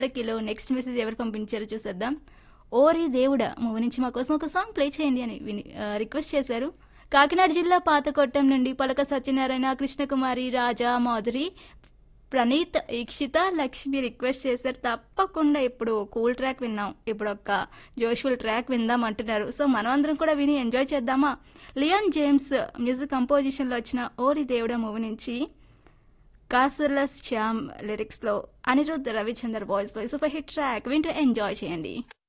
Kilo next message ఎవరు పంపించారో చూసేద్దాం. ఓరి దేవుడా మూవీ నుంచి మా కోసం ఒక సాంగ్ ప్లే చేయండి అని రిక్వెస్ట్ చేశారు. కాకినాడ జిల్లా పాతకొట్టం నుండి పలక సత్యనారాయణ, కృష్ణకుమారి, రాజా, మాధురి, ప్రణీత్, ఈక్షిత, లక్ష్మి రిక్వెస్ట్ చేశారు. తప్పకుండా ఇప్పుడు కూల్ ట్రాక్ విన్నాం, ఇప్పుడు ఒక జోష్ఫుల్ ట్రాక్ విందాం అంటున్నారు. సో మనం అందరం కూడా విని ఎంజాయ్ చేద్దామా? లియాన్ జేమ్స్ మ్యూజిక్ కంపోజిషన్లో వచ్చిన ఓరి దేవుడా మూవీ నుంచి కాసర్ల శ్యామ్ లిరిక్స్లో అనిరుద్ధ్ రవిచందర్ వాయిస్లో సూపర్ హిట్ ట్రాక్ వింటూ ఎంజాయ్ చేయండి.